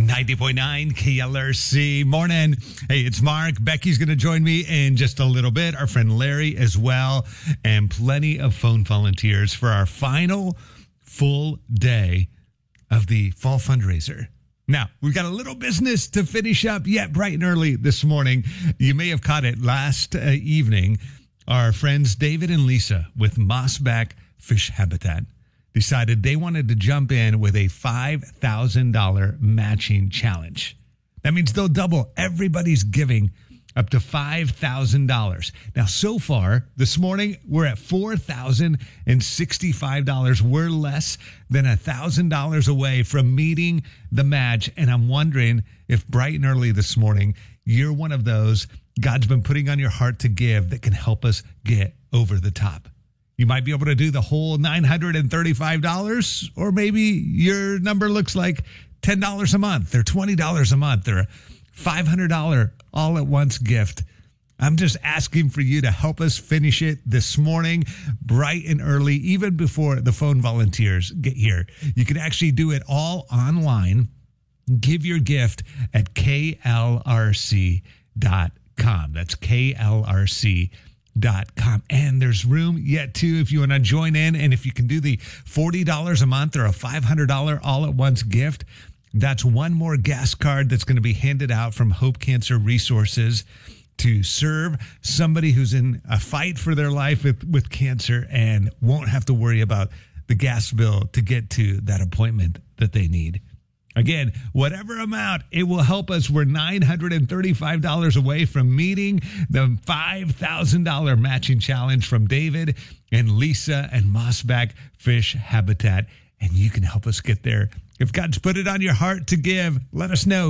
90.9 KLRC. Morning. Hey, it's Mark. Becky's going to join me in just a little bit. Our friend Larry as well. And plenty of phone volunteers for our final full day of the fall fundraiser. Now, we've got a little business to finish up yet bright and early this morning. You may have caught it last evening. Our friends David and Lisa with Mossback Fish Habitat decided they wanted to jump in with a $5,000 matching challenge. That means they'll double everybody's giving up to $5,000. Now, so far, this morning, we're at $4,065. We're less than $1,000 away from meeting the match. And I'm wondering if bright and early this morning, you're one of those God's been putting on your heart to give that can help us get over the top. You might be able to do the whole $935, or maybe your number looks like $10 a month or $20 a month or a $500 all-at-once gift. I'm just asking for you to help us finish it this morning, bright and early, even before the phone volunteers get here. You can actually do it all online. Give your gift at klrc.com. That's klrc.com. And there's room yet too if you want to join in. And if you can do the $40 a month or a $500 all-at-once gift, that's one more gas card that's going to be handed out from Hope Cancer Resources to serve somebody who's in a fight for their life with cancer and won't have to worry about the gas bill to get to that appointment that they need. Again, whatever amount, it will help us. We're $935 away from meeting the $5,000 matching challenge from David and Lisa and Mossback Fish Habitat. And you can help us get there. If God's put it on your heart to give, let us know.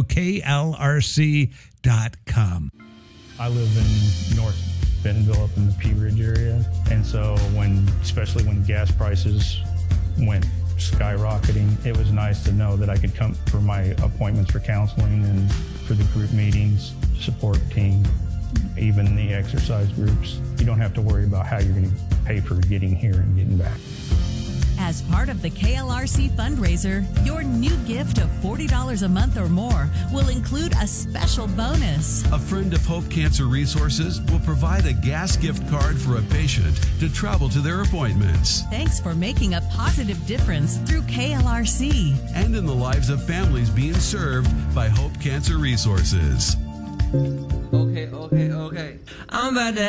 klrc.com. I live in North Bentonville up in the Pea Ridge area. And so especially when gas prices went skyrocketing, it was nice to know that I could come for my appointments for counseling and for the group meetings, support team, even the exercise groups. You don't have to worry about how you're going to pay for getting here and getting back. As part of the KLRC fundraiser, your new gift of $40 a month or more will include a special bonus. A friend of Hope Cancer Resources will provide a gas gift card for a patient to travel to their appointments. Thanks for making a positive difference through KLRC. And in the lives of families being served by Hope Cancer Resources. Okay. I'm about to